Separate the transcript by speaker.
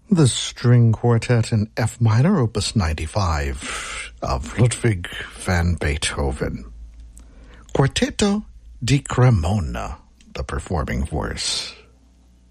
Speaker 1: The string quartet in F minor, opus 95, of Ludwig van Beethoven. Quarteto di Cremona, the performing voice.